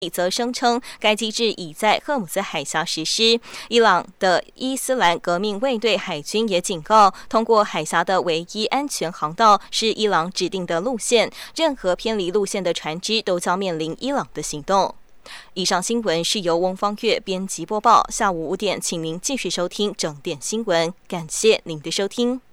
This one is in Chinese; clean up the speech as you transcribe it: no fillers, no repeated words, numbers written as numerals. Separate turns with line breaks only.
则声称该机制已在荷姆斯海峡实施。伊朗的伊斯兰革命卫队海军也警告，通过海峡的唯一安全航道是伊朗指定的路线，任何偏离路线的船只都将面临伊朗的行动。以上新闻是由翁方月编辑播报，下午5点请您继续收听整点新闻，感谢您的收听。